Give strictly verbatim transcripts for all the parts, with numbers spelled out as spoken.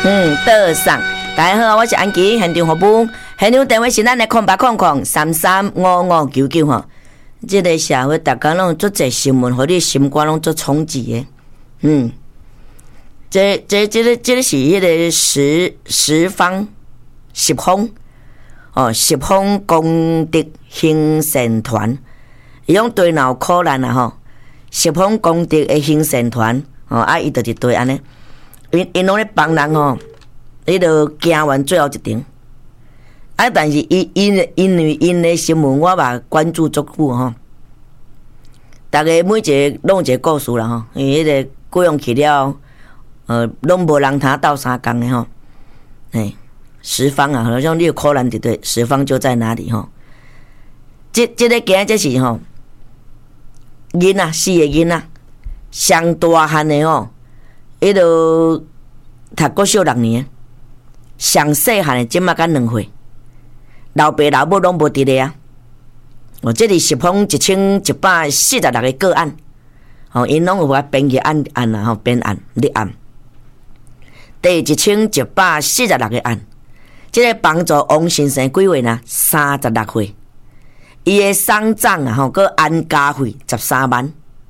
嗯，倒上。大家好，我是安琪，现场服务，现场电话是咱的空八空空三三五五九九吼。这个社会大家拢做侪新闻，互你心肝拢做冲击的。嗯，这这这个这个是迄个十十方十方哦，十方功德行善团，伊种对脑可难啊吼。十方功德的行善团哦，啊，伊就是对安尼，因因拢咧帮人吼，伊就行完最后一场。啊，但是因因因为因的新闻，我嘛关注足久吼。大家每一个拢有一个故事啦吼，因为迄个雇佣去了，呃，拢无人通斗相共的吼。哎，十方啊，好像你有可能对对，十方就在哪里吼？这这个今这是吼，囡仔四个囡仔，上大汉的吼，伊就读国小六年，上细汉的即马才两岁。老爸老母拢无伫咧啊！哦，这里十方一千一百四十六个个案，哦，因拢有法编辑案案啊，吼编案立案，第一千一百四十六个案。这个帮助王先生几岁呢？三十六岁，伊的丧葬啊，吼，佮安家费十三万。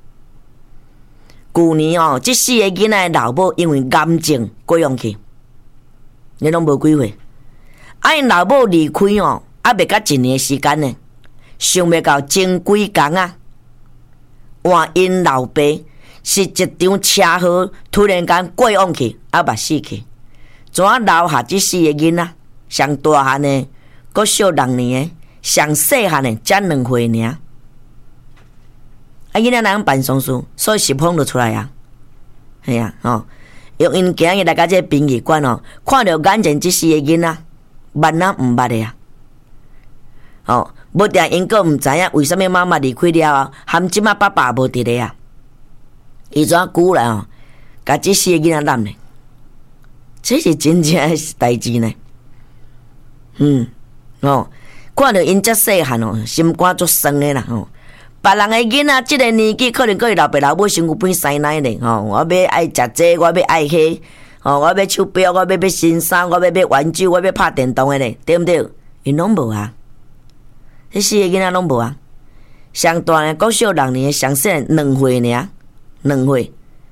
旧年哦，这四个囡仔的老母因为癌症过用去，你拢无几岁。啊，因老母离开哦，还未到一年的时间呢，想要到前几工啊，换因老爸是一场车祸，突然间过往去，啊，捌死去，怎啊留下这四个囡仔？上大汉的，阁小六年的，上细汉的才两岁尔。啊，囡仔哪样办丧事？所以十方就出来啊，系啊，吼、哦，用因今日来到这殡仪馆哦，看到眼前这四个囡仔。捌哪毋捌的啊？哦，无定因个毋知影为什么妈妈离开了后，含即马爸爸无伫咧啊？伊怎久来哦？甲即四个囡仔揽呢？这是真正诶代志呢。嗯，哦，看到因遮细汉哦，心肝足酸诶啦吼。别人诶囡仔即个年纪，可能个伊老爸老母身躯变生奶咧吼。我要爱食这，我要爱迄。哦，我要手表，我要买新衫，我要买玩具，我要拍电动的咧，对毋对？因拢无啊，迄四个囡仔拢无啊。上大的国小六年，上细两岁尔，两岁。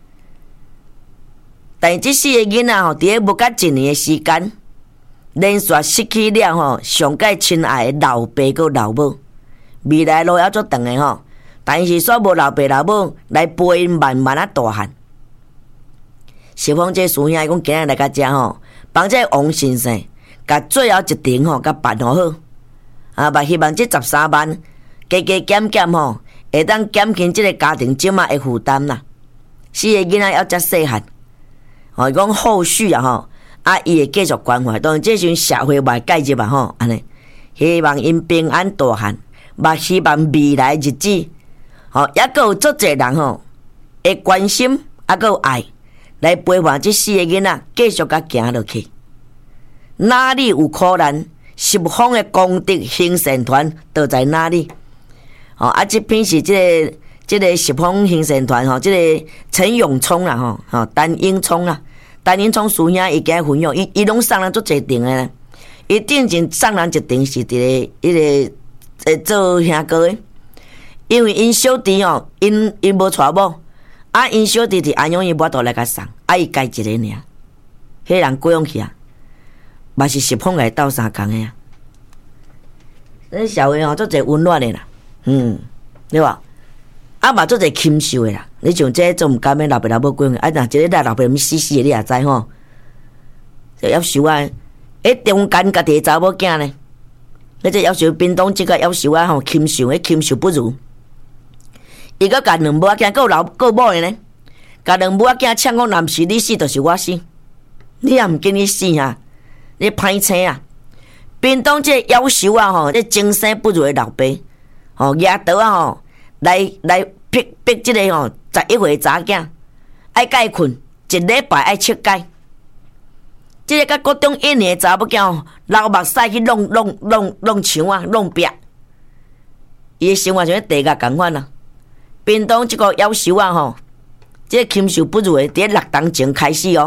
但是这四个囡仔吼，伫咧无甲一年的时间，连续失去了吼上界亲爱的老爸佮老母，未来路还足长的吼。但是煞无老爸老母来陪因慢慢啊大汉。十方这师兄讲今日来甲遮吼，帮这王先生，甲最后一场吼，甲办好好。啊，嘛希望这十三万加加减减吼，会当减轻这个家庭即马的负担啦。四个囡仔要遮细汉，哦，讲后续啊吼，啊，伊会继续关怀。当然，这阵社会嘛介入嘛吼，安尼，希望因平安大汉，嘛希望未来日子，吼，也阁有足侪人吼，会关心，啊，阁有爱。来陪伴这四个囡仔继续甲行落去，哪里有可能？十方的功德行善团都在哪里？哦，啊，这篇是这个这个十方行善团吼，这个陈永聪啦吼，吼陈英聪啦，陈英聪师兄伊今分享，伊伊拢送人做一场的咧，伊顶前送人一场是伫咧迄个诶做兄哥的，因为因小弟哦，因因无娶某。啊！因小弟弟安阳伊无倒来甲送，啊伊家一个尔，迄人过用去啊，嘛是十方来斗相共的啊。咱社会吼做侪温暖的啦，嗯，对吧？啊嘛做侪禽兽的啦。你像这做毋甘的老爸老母过用，啊若一个老爸毋死死的，你也知吼。这夭寿啊！迄中间家己查某囝呢，迄这夭寿屏东即个夭寿啊吼，禽兽，迄禽兽不如。伊阁甲两母仔囝，阁有老阁某的呢，甲两母仔囝抢讲，男是你死，就是我死，你也毋紧你死啊，你歹青啊！屏东这夭寿啊吼，这精神不如的老爸，吼举刀啊吼，来来逼逼即个吼十一岁查囝，爱甲伊困，一礼拜爱七解。即个甲国中一年的查某囝，流目屎去弄弄弄弄墙啊，弄壁，伊的生活像地甲共款啊。屏东即个夭寿啊吼，即个禽兽不如的，伫六当前开始哦，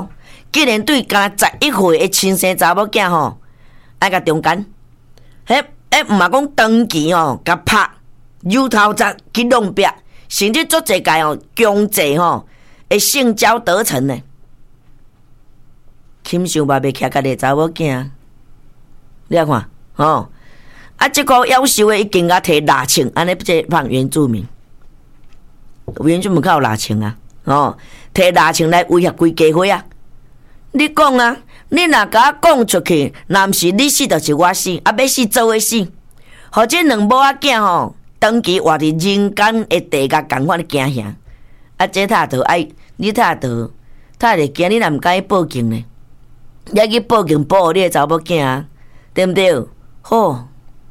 竟然对敢十一岁的亲生查某囝吼，爱甲中间，迄迄毋嘛讲长期吼，甲拍由头扎去弄壁，甚至做一届吼强制吼会性交得逞呢。禽想嘛袂徛家己查某囝，你看吼，啊，即个夭寿的已经甲摕腊枪，安尼即放原住民，原住民较有腊枪啊，哦，摕腊枪来威胁规家伙啊！你讲啊，你若甲我讲出去，若毋是你死，就是我死，啊，要死做伙死，互即两母仔囝吼，长期活伫人间的地甲共款的惊吓，啊，这他着爱你他着他会惊，你若毋敢去报警呢？你去报警保护你的查某囝啊，对毋对？好，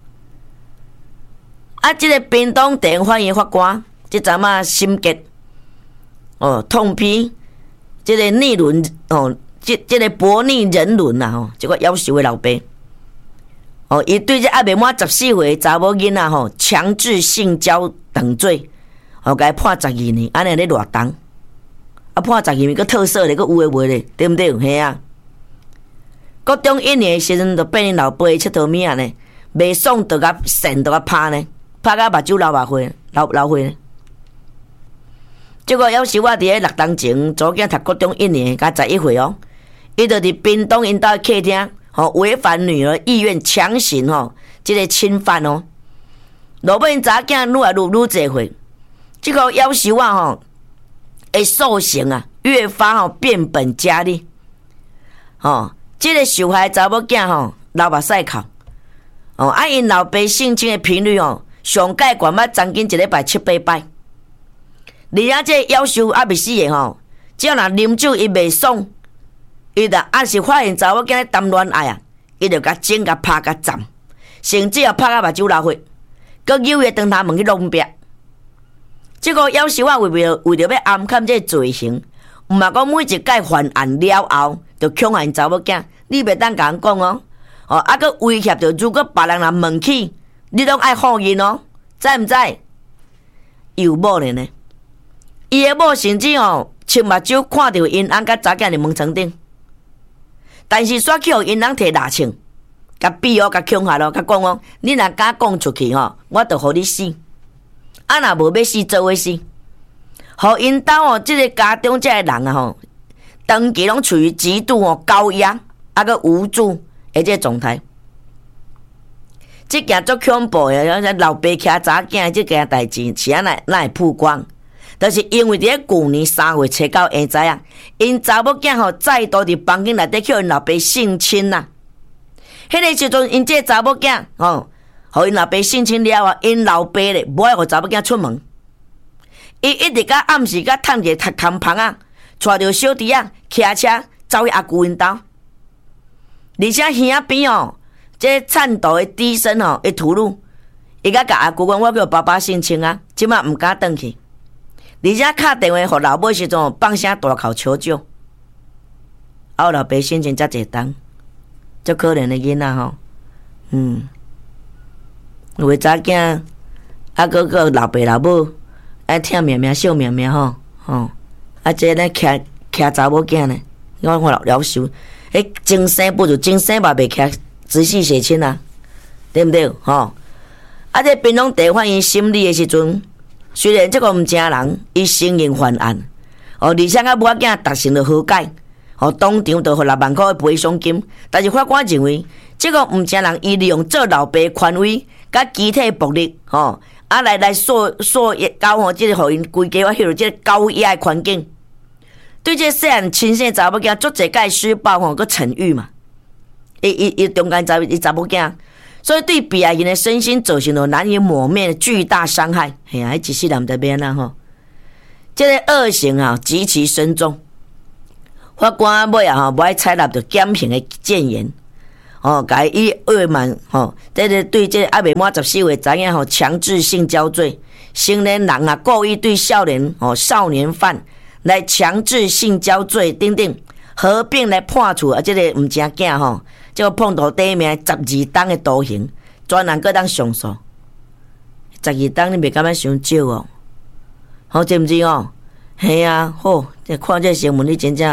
啊，即、這个屏東地方法院法官，即阵仔心结哦，痛批即、這個逆倫哦。即即个薄逆人伦啊吼，即个夭寿的老爸，哦，伊对这还未满十四岁查某囡仔吼，强制性交等罪，哦，甲伊判十二年，安尼咧偌重，啊判十二年，佮特赦咧，佮有诶无咧，对毋对？嘿啊！国中一年诶时阵，就变因老爸佚佗物啊呢，袂爽就甲扇，就甲拍呢，拍甲目睭流目血，流流血呢。结果夭寿我伫咧六当前，左囝读国中一年，甲十一岁哦。伊就伫屏东因家客厅，吼违反女儿意愿强行吼，即个侵犯哦。落尾因查囝愈来愈愈侪岁，即个夭寿啊吼，会受刑啊，越发吼变本加厉。吼，即个受害查某囝吼，流目屎哭，哦，啊因老爸性侵的频率吼，上界悬捌将近一礼拜七八摆。而且这夭寿还未死的吼，只要若啉酒伊袂爽。伊若按是发现查某囝咧谈恋爱啊，伊就甲整、甲拍、甲斩，甚至啊拍到目睭流血，佮诱伊当他门去弄壁。即个夭寿啊，为着为着要暗砍这罪行，毋嘛讲每一届犯案了后，就恐吓因查某囝，你袂当甲人讲哦，哦，啊佮威胁着，如果别人若问起，你拢爱负认哦，知毋知？有某呢呢？伊的某甚至哦，亲目睭看到因翁甲查囝伫门床顶。但是煞去互因人摕腊枪，甲逼哦，甲恐吓咯，甲讲哦，你若敢讲出去吼，我就互你死。啊，若无要死做伙死。互因兜哦，即个家中这个人啊吼，长期拢处于极度哦高压，啊个无助的这状态。即件足恐怖的，老爸徛查囝即件代志，是安那那会曝光？就是因为伫咧旧年三月初九下知啊，因查某囝吼再度伫房间内底叫因老爸性侵呐。迄个时阵，因这查某囝吼，互因老爸性侵了啊，因老爸咧无爱互查某囝出门，伊一直到暗时甲趁一个空棚啊，带着小弟啊骑车走去阿舅因兜，而且兄边哦，这颤抖的低声吼会吐露，伊甲甲阿舅讲，我叫爸爸性侵啊，即马毋敢转去。而且打电话互老母时阵，放声大哭求救。啊，老爸心情才一当，足可怜的囡仔吼，嗯，有诶查囝，啊，个个老爸老母爱疼命命惜命命吼，吼，啊，这咧徛徛查某囝呢，我看了了受，迄精生不如精生嘛，袂徛仔细写亲啊，对毋对？吼，啊，这槟榔地反映心理的时阵。虽然这个毋正人，伊承认犯案，哦，而且甲母仔达成了和解，哦，当场就互六万块的赔偿金。但是法官认为，这个毋正人伊利用做老爸权威甲集体暴力，吼，啊来来塑塑搞吼，即个互因规家伙迄落即个高压的环境，对这细汉亲生查某囝做一届施暴吼，佮惩狱嘛，伊伊伊中间查伊查某囝。所以对被害人的身心造成了难以抹灭的巨大伤害。哎呀，一世人在变啦吼，这个恶行啊极其深重。法官尾啊吼，无爱采纳着减刑的建言，哦，甲伊恶满吼，这个对这个还未满十四岁查囝吼强制性交罪，成年人啊故意对少年哦少年犯来强制性交罪等等，合并来判处啊，这个毋正囝吼。这个碰到底面十二档的徒刑，专人搁当上诉。十二档你袂感觉伤少哦？好知毋知哦？系啊，好，这看这新闻你真正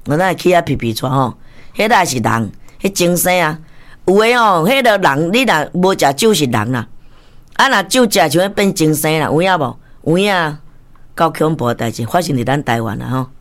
我那起啊皮皮出吼，迄个是人，迄精神啊。有诶吼，迄个人你若无食酒是人啦，啊若酒食就会变精神啦，有影无？有影，够恐怖诶代志发生伫咱台湾啦吼。